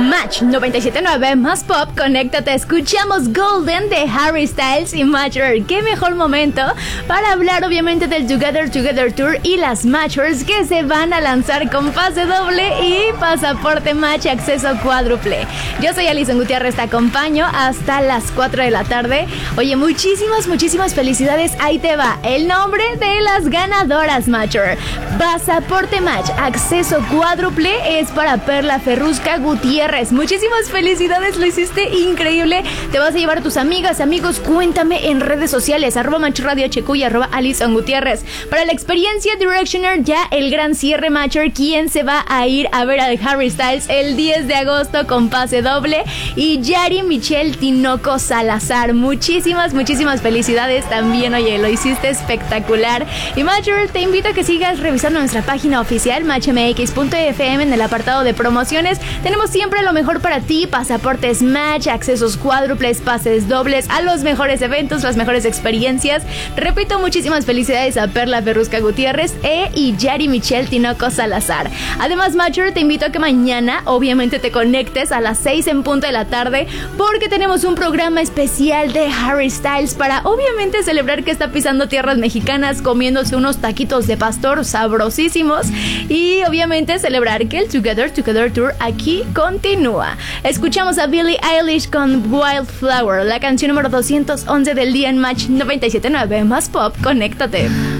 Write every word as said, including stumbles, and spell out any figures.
Match noventa y siete punto nueve más pop, conéctate, escuchamos Golden de Harry Styles y Major. Qué mejor momento para hablar obviamente del Together Together Tour y las Matchers que se van a lanzar con pase doble y pasaporte Match acceso cuádruple. Yo soy Alison Gutiérrez, te acompaño hasta las cuatro de la tarde. Oye, muchísimas, muchísimas felicidades. Ahí te va el nombre de las ganadoras Matcher. Pasaporte Match acceso cuádruple es para Perla Ferrusca Gutiérrez. Muchísimas felicidades, lo hiciste increíble. Te vas a llevar a tus amigas, amigos. Cuéntame en redes sociales, arroba Match Radio H Q y arroba Alison Gutiérrez. Para la experiencia Directioner, ya el gran cierre Matcher. ¿Quién se va a ir a ver al Harry Styles el diez de agosto con pase doble? Y Yari Michelle Tinoco Salazar. Muchísimas, muchísimas felicidades también. Oye, lo hiciste espectacular. Y Matcher, te invito a que sigas revisando nuestra página oficial match m x punto f m en el apartado de promociones. Tenemos siempre lo mejor para ti: pasaportes Match, accesos cuádruples, pases dobles a los mejores eventos, las mejores experiencias. Repito, muchísimas felicidades a Perla Ferrusca Gutiérrez e y Yari Michelle Tinoco Salazar. Además, Matcher, te invito a que mañana obviamente te conectes a las seis en punto de la tarde, porque tenemos un programa especial de Harry Styles para obviamente celebrar que está pisando tierras mexicanas, comiéndose unos taquitos de pastor sabrosísimos y obviamente celebrar que el Together Together Tour aquí continúa. Escuchamos a Billie Eilish con Wildflower, la canción número doscientos once del día en Match noventa y siete punto nueve más pop. Conéctate.